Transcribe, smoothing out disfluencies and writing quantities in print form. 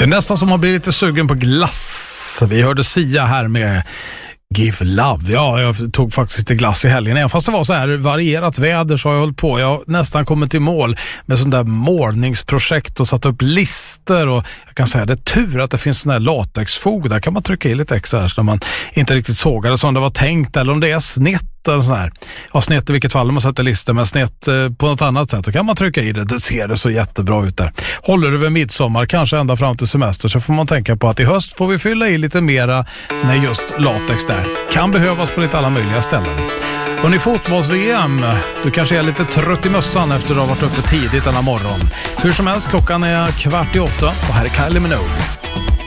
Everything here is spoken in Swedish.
Det är nästan som har blivit lite sugen på glass. Vi hörde Sia här med Give Love. Ja, jag tog faktiskt lite glass i helgen. Även fast det var så här varierat väder så har jag hållit på. Jag har nästan kommit till mål med sån där målningsprojekt och satt upp lister. Och jag kan säga det är tur att det finns sån här latexfog. Där kan man trycka i lite extra så när man inte riktigt sågar det som det var tänkt. Eller om det är snett eller sån här. Ja, snett i vilket fall om man sätter listor, men snett på något annat sätt. Då kan man trycka i det. Det ser det så jättebra ut där. Håller du över midsommar, kanske ända fram till semester, så får man tänka på att i höst får vi fylla i lite mera med just latex där. Kan behövas på lite alla möjliga ställen. Och i fotbolls-VM, du kanske är lite trött i mössan efter att ha varit uppe tidigt denna morgon. Hur som helst, klockan är 7:15 och här är Kylie Minogue.